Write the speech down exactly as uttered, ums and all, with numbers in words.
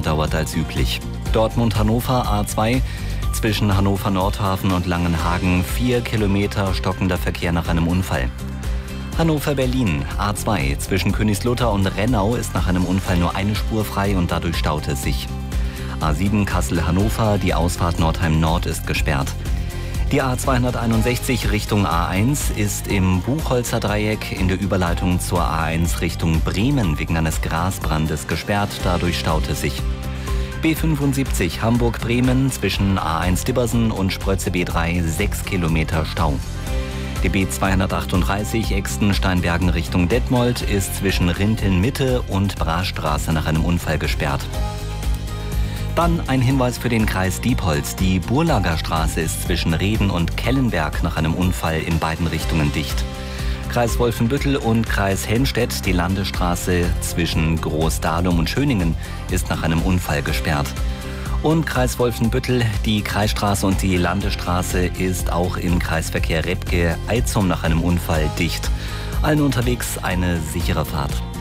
dauert als üblich. Dortmund-Hannover A zwei zwischen Hannover-Nordhafen und Langenhagen vier Kilometer stockender Verkehr nach einem Unfall. Hannover-Berlin A zwei zwischen Königslutter und Rennau ist nach einem Unfall nur eine Spur frei und dadurch staut es sich. A sieben Kassel-Hannover, die Ausfahrt Nordheim Nord ist gesperrt. Die A zweihunderteinundsechzig Richtung A eins ist im Buchholzer Dreieck in der Überleitung zur A eins Richtung Bremen wegen eines Grasbrandes gesperrt, dadurch staut es sich. B fünfundsiebzig Hamburg-Bremen zwischen A eins Dibbersen und Sprötze B drei sechs Kilometer Stau. Die B zweihundertachtunddreißig Exten-Steinbergen Richtung Detmold ist zwischen Rinteln-Mitte und Brastraße nach einem Unfall gesperrt. Dann ein Hinweis für den Kreis Diepholz. Die Burlager Straße ist zwischen Reden und Kellenberg nach einem Unfall in beiden Richtungen dicht. Kreis Wolfenbüttel und Kreis Helmstedt, die Landesstraße zwischen Großdahlum und Schöningen, ist nach einem Unfall gesperrt. Und Kreis Wolfenbüttel, die Kreisstraße und die Landesstraße ist auch im Kreisverkehr Repke-Eizum nach einem Unfall dicht. Allen unterwegs eine sichere Fahrt.